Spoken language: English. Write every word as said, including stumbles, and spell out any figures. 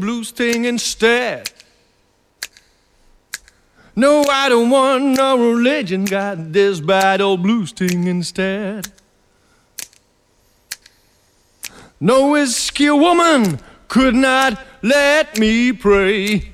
blues thing instead. No, I don't want no religion, got this bad old blues thing instead. No whiskey woman could not let me pray.